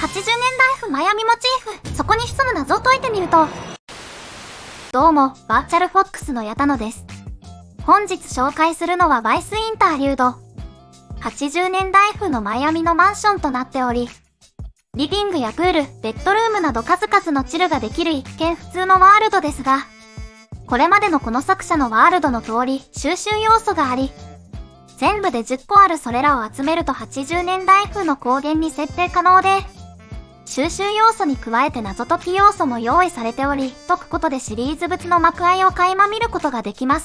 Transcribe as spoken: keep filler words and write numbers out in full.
はちじゅうねんだい風マイアミモチーフ、そこに潜む謎を解いてみると。どうも、バーチャルフォックスの矢田野です。本日紹介するのはバイスインターリュード。はちじゅうねんだい風のマイアミのマンションとなっており、リビングやプール、ベッドルームなど数々のチルができる一見普通のワールドですが、これまでのこの作者のワールドの通り収集要素があり、全部でじゅっこあるそれらを集めるとはちじゅうねんだい風の光源に設定可能で、収集要素に加えて謎解き要素も用意されており、解くことでシリーズ物の幕開を垣間見ることができます。